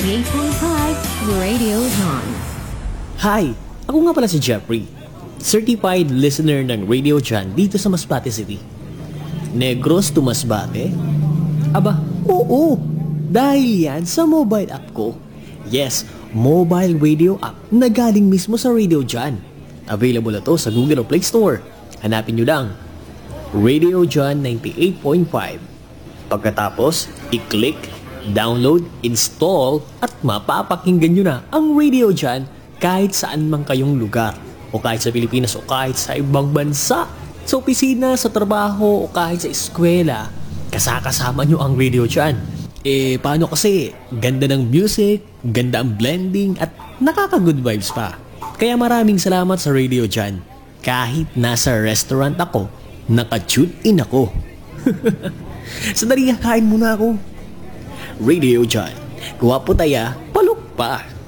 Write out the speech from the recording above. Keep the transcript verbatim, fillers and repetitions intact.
ninety-eight point five Radio John. Hi! Ako nga pala si Jeffrey, certified listener ng Radio John dito sa Masbate City. Negros to Masbate? Aba, oo! Dahil yan sa mobile app ko. Yes, mobile radio app na galing mismo sa Radio John. Available na to sa Google Play Store. Hanapin nyo lang, Radio John ninety-eight point five. Pagkatapos, i-click, download, install, at mapapakinggan nyo na ang Radio John kahit saan man kayong lugar. O kahit sa Pilipinas o kahit sa ibang bansa. Sa opisina, sa trabaho, o kahit sa eskwela, kasakasama nyo ang Radio John. Eh, paano kasi? Ganda ng music, ganda ang blending, at nakaka-good vibes pa. Kaya maraming salamat sa Radio John. Kahit nasa restaurant ako, naka-tune in ako. Sandali, kain muna ako. Radio John, guwapo taya, palok pa.